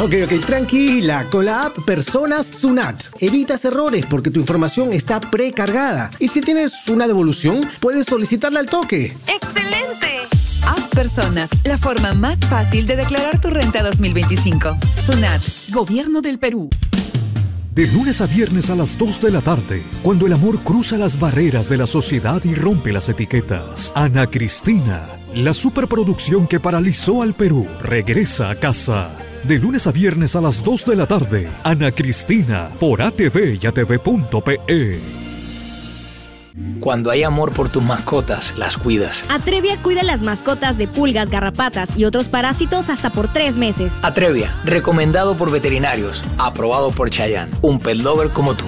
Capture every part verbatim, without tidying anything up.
Ok, ok, tranquila. Con la app Personas Sunat evitas errores porque tu información está precargada. Y si tienes una devolución, puedes solicitarla al toque. ¡Excelente! App Personas, la forma más fácil de declarar tu renta dos mil veinticinco. Sunat, Gobierno del Perú. De lunes a viernes a las dos de la tarde, cuando el amor cruza las barreras de la sociedad y rompe las etiquetas, Ana Cristina, la superproducción que paralizó al Perú, regresa a casa. De lunes a viernes a las dos de la tarde, Ana Cristina, por A T V y A T V punto P E. Cuando hay amor por tus mascotas, las cuidas. Atrevia cuida las mascotas de pulgas, garrapatas y otros parásitos hasta por tres meses. Atrevia, recomendado por veterinarios, aprobado por Chayanne, un pet lover como tú.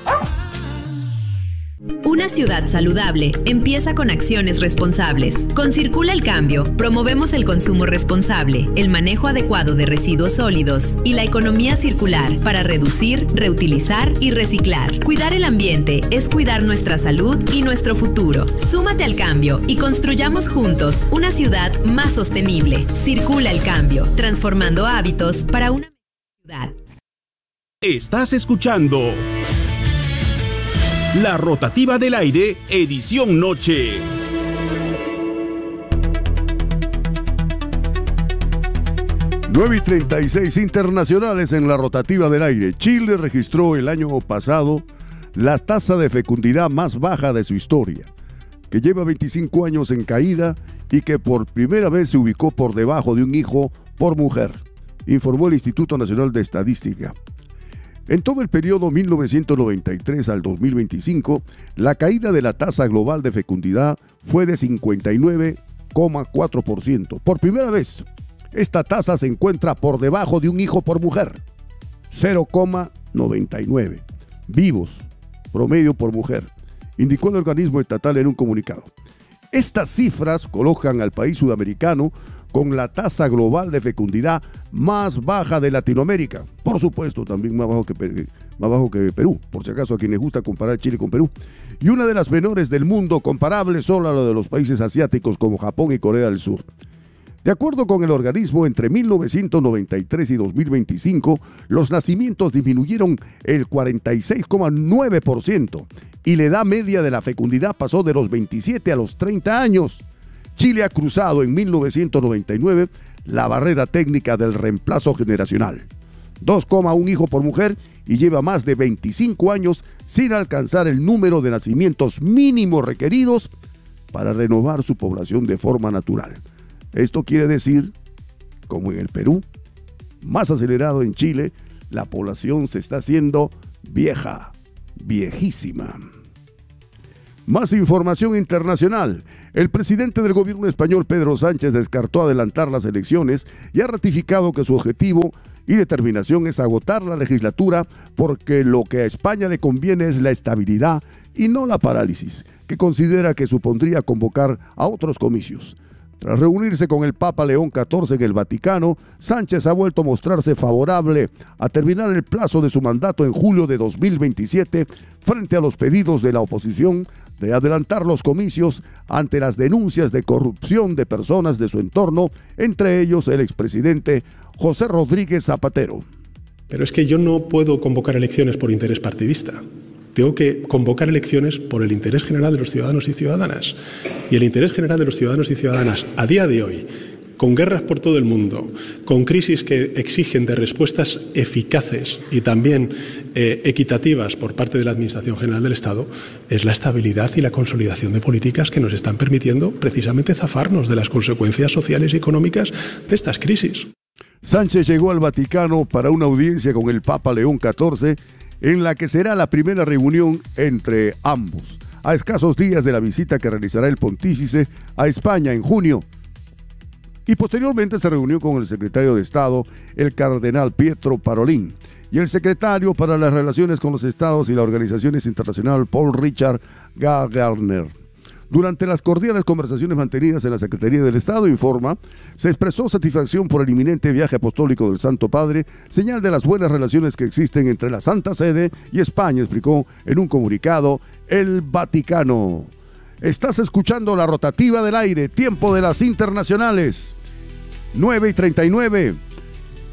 Una ciudad saludable empieza con acciones responsables. Con Circula el Cambio, promovemos el consumo responsable, el manejo adecuado de residuos sólidos y la economía circular para reducir, reutilizar y reciclar. Cuidar el ambiente es cuidar nuestra salud y nuestro futuro. Súmate al cambio y construyamos juntos una ciudad más sostenible. Circula el Cambio, transformando hábitos para una ciudad. Estás escuchando La Rotativa del Aire, edición noche. nueve y treinta y seis internacionales en La Rotativa del Aire. Chile registró el año pasado la tasa de fecundidad más baja de su historia, que lleva veinticinco años en caída y que por primera vez se ubicó por debajo de un hijo por mujer, informó el Instituto Nacional de Estadística. En todo el periodo mil novecientos noventa y tres al dos mil veinticinco, la caída de la tasa global de fecundidad fue de cincuenta y nueve coma cuatro por ciento. Por primera vez, esta tasa se encuentra por debajo de un hijo por mujer, cero coma noventa y nueve vivos promedio por mujer, indicó el organismo estatal en un comunicado. Estas cifras colocan al país sudamericano con la tasa global de fecundidad más baja de Latinoamérica. Por supuesto, también más bajo que, más bajo que Perú, por si acaso a quienes gusta comparar Chile con Perú. Y una de las menores del mundo, comparable solo a lo de los países asiáticos como Japón y Corea del Sur. De acuerdo con el organismo, entre mil novecientos noventa y tres y dos mil veinticinco, los nacimientos disminuyeron el cuarenta y seis coma nueve por ciento y la edad media de la fecundidad pasó de los veintisiete a los treinta años. Chile ha cruzado en mil novecientos noventa y nueve la barrera técnica del reemplazo generacional. dos coma uno hijos por mujer y lleva más de veinticinco años sin alcanzar el número de nacimientos mínimos requeridos para renovar su población de forma natural. Esto quiere decir, como en el Perú, más acelerado en Chile, la población se está haciendo vieja, viejísima. Más información internacional. El presidente del gobierno español, Pedro Sánchez, descartó adelantar las elecciones y ha ratificado que su objetivo y determinación es agotar la legislatura porque lo que a España le conviene es la estabilidad y no la parálisis, que considera que supondría convocar a otros comicios. Tras reunirse con el Papa León catorce en el Vaticano, Sánchez ha vuelto a mostrarse favorable a terminar el plazo de su mandato en julio de dos mil veintisiete frente a los pedidos de la oposición de adelantar los comicios ante las denuncias de corrupción de personas de su entorno, entre ellos el expresidente José Rodríguez Zapatero. Pero es que yo no puedo convocar elecciones por interés partidista. Tengo que convocar elecciones por el interés general de los ciudadanos y ciudadanas. Y el interés general de los ciudadanos y ciudadanas a día de hoy, con guerras por todo el mundo, con crisis que exigen de respuestas eficaces y también eh, equitativas por parte de la Administración General del Estado, es la estabilidad y la consolidación de políticas que nos están permitiendo precisamente zafarnos de las consecuencias sociales y económicas de estas crisis. Sánchez llegó al Vaticano para una audiencia con el Papa León catorce, en la que será la primera reunión entre ambos, a escasos días de la visita que realizará el pontífice a España en junio. Y posteriormente se reunió con el secretario de Estado, el cardenal Pietro Parolin, y el secretario para las relaciones con los estados y las organizaciones internacionales, Paul Richard Gardner. Durante las cordiales conversaciones mantenidas en la Secretaría del Estado, informa, se expresó satisfacción por el inminente viaje apostólico del Santo Padre, señal de las buenas relaciones que existen entre la Santa Sede y España, explicó en un comunicado el Vaticano. Estás escuchando La Rotativa del Aire, tiempo de las internacionales. nueve y treinta y nueve.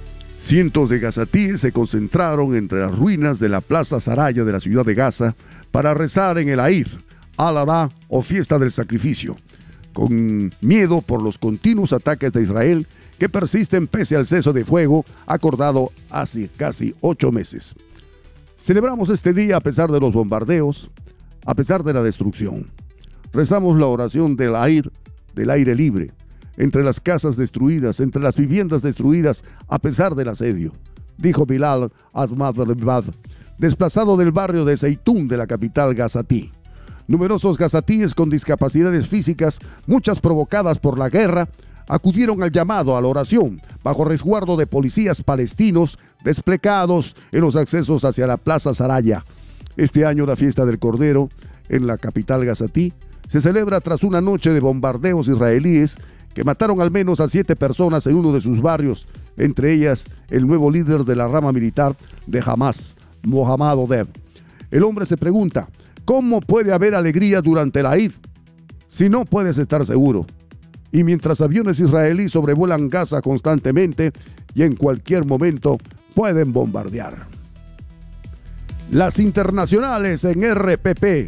Cientos de gazatíes se concentraron entre las ruinas de la Plaza Saraya de la ciudad de Gaza para rezar en el Eid al-Adha o fiesta del sacrificio, con miedo por los continuos ataques de Israel que persisten pese al cese de fuego acordado hace casi ocho meses. Celebramos este día a pesar de los bombardeos, a pesar de la destrucción. Rezamos la oración del Eid, del aire libre, entre las casas destruidas, entre las viviendas destruidas, a pesar del asedio, dijo Bilal Ahmad, desplazado del barrio de Zeitún de la capital gazatí. Numerosos gazatíes con discapacidades físicas, muchas provocadas por la guerra, acudieron al llamado a la oración bajo resguardo de policías palestinos desplegados en los accesos hacia la Plaza Saraya. Este año la fiesta del Cordero en la capital gazatí se celebra tras una noche de bombardeos israelíes que mataron al menos a siete personas en uno de sus barrios, entre ellas el nuevo líder de la rama militar de Hamas, Mohammad Odeh. El hombre se pregunta, ¿cómo puede haber alegría durante la Eid si no puedes estar seguro? Y mientras aviones israelíes sobrevuelan Gaza constantemente y en cualquier momento pueden bombardear. Las internacionales en R P P.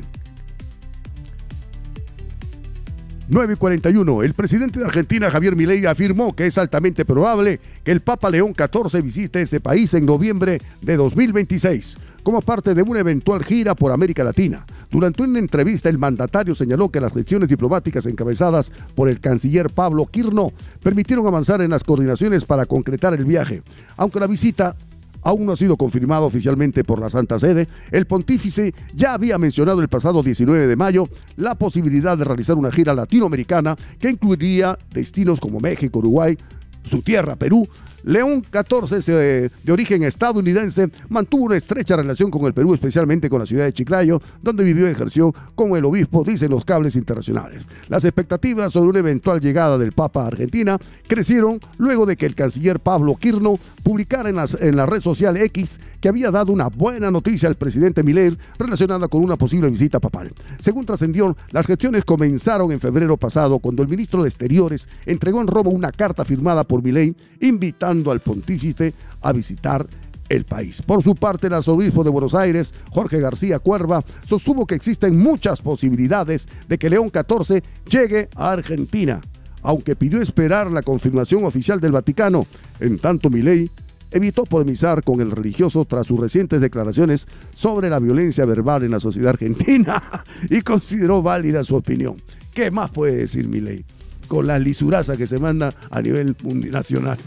nueve y cuarenta y uno. El presidente de Argentina, Javier Milei, afirmó que es altamente probable que el Papa León catorce visite ese país en noviembre de dos mil veintiséis, como parte de una eventual gira por América Latina. Durante una entrevista, el mandatario señaló que las gestiones diplomáticas encabezadas por el canciller Pablo Kirno permitieron avanzar en las coordinaciones para concretar el viaje. Aunque la visita aún no ha sido confirmado oficialmente por la Santa Sede, el pontífice ya había mencionado el pasado diecinueve de mayo la posibilidad de realizar una gira latinoamericana que incluiría destinos como México, Uruguay, su tierra, Perú. León catorce, de origen estadounidense, mantuvo una estrecha relación con el Perú, especialmente con la ciudad de Chiclayo, donde vivió y ejerció como el obispo, dicen los cables internacionales. Las expectativas sobre una eventual llegada del Papa a Argentina crecieron luego de que el canciller Pablo Kirno publicara en, las, en la red social X que había dado una buena noticia al presidente Milei relacionada con una posible visita papal. Según trascendió, las gestiones comenzaron en febrero pasado, cuando el ministro de Exteriores entregó en Roma una carta firmada por Milei invitando al pontífice a visitar el país. Por su parte, el arzobispo de Buenos Aires, Jorge García Cuerva, sostuvo que existen muchas posibilidades de que León catorce llegue a Argentina, aunque pidió esperar la confirmación oficial del Vaticano. En tanto, Milei evitó polemizar con el religioso tras sus recientes declaraciones sobre la violencia verbal en la sociedad argentina y consideró válida su opinión. ¿Qué más puede decir Milei con la lisuraza que se manda a nivel nacional?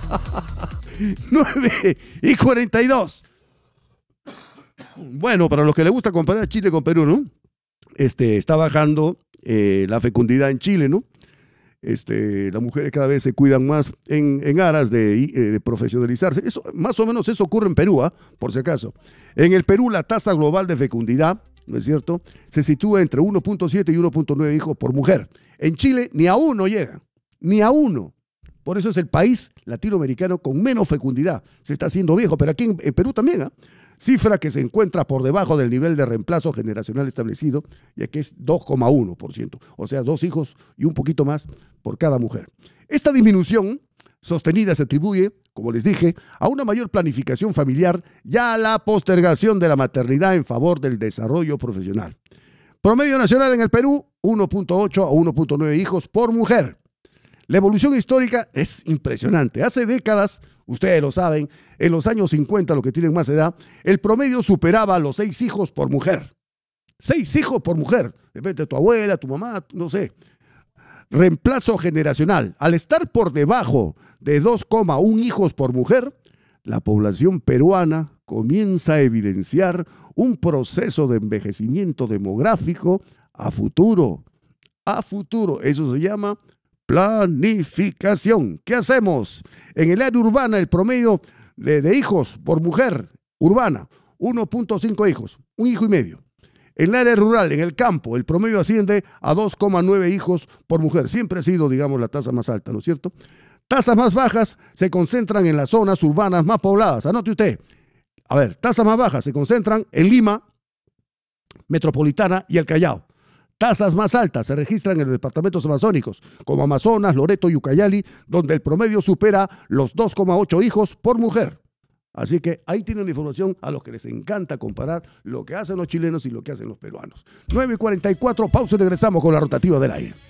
nueve y cuarenta y dos. Bueno, para los que les gusta comparar Chile con Perú, ¿no? Este, está bajando eh, la fecundidad en Chile, ¿no? Este, las mujeres cada vez se cuidan más en, en aras de, eh, de profesionalizarse. Eso, más o menos eso ocurre en Perú, ¿eh? Por si acaso. En el Perú la tasa global de fecundidad, ¿no es cierto?, se sitúa entre uno punto siete y uno punto nueve hijos por mujer. En Chile ni a uno llega, ni a uno. Por eso es el país latinoamericano con menos fecundidad. Se está haciendo viejo, pero aquí en, en Perú también, ¿eh? Cifra que se encuentra por debajo del nivel de reemplazo generacional establecido, ya que es dos coma uno por ciento, o sea, dos hijos y un poquito más por cada mujer. Esta disminución sostenida se atribuye, como les dije, a una mayor planificación familiar y a la postergación de la maternidad en favor del desarrollo profesional. Promedio nacional en el Perú, uno punto ocho a uno punto nueve hijos por mujer. La evolución histórica es impresionante. Hace décadas, ustedes lo saben, en los años cincuenta, los que tienen más edad, el promedio superaba los seis hijos por mujer. Seis hijos por mujer. Depende de tu abuela, tu mamá, no sé. Reemplazo generacional. Al estar por debajo de dos coma uno hijos por mujer, la población peruana comienza a evidenciar un proceso de envejecimiento demográfico a futuro. A futuro. Eso se llama planificación. ¿Qué hacemos? En el área urbana, el promedio de, de hijos por mujer urbana, uno punto cinco hijos, un hijo y medio. En el área rural, en el campo, el promedio asciende a dos coma nueve hijos por mujer. Siempre ha sido, digamos, la tasa más alta, ¿no es cierto? Tasas más bajas se concentran en las zonas urbanas más pobladas. Anote usted. A ver, tasas más bajas se concentran en Lima, Metropolitana y el Callao. Tasas más altas se registran en los departamentos amazónicos, como Amazonas, Loreto y Ucayali, donde el promedio supera los dos coma ocho hijos por mujer. Así que ahí tienen información a los que les encanta comparar lo que hacen los chilenos y lo que hacen los peruanos. nueve y cuarenta y cuatro, pausa y regresamos con la rotativa del aire.